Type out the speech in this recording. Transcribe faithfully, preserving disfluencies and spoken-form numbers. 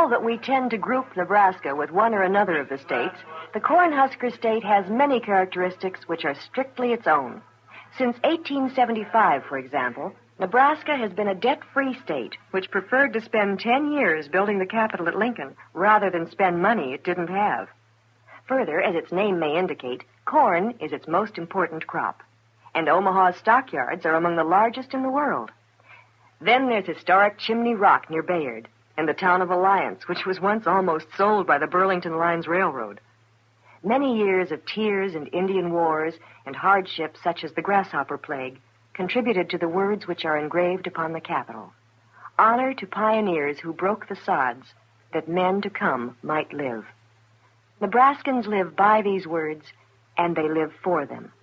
Although that we tend to group Nebraska with one or another of the states, the Cornhusker State has many characteristics which are strictly its own. Since eighteen seventy-five, for example, Nebraska has been a debt-free state which preferred to spend ten years building the Capitol at Lincoln rather than spend money it didn't have. Further, as its name may indicate, corn is its most important crop, and Omaha's stockyards are among the largest in the world. Then there's historic Chimney Rock near Bayard, and the town of Alliance, which was once almost sold by the Burlington Lines Railroad. Many years of tears and Indian wars and hardships such as the grasshopper plague contributed to the words which are engraved upon the Capitol. Honor to pioneers who broke the sods that men to come might live. Nebraskans live by these words, and they live for them.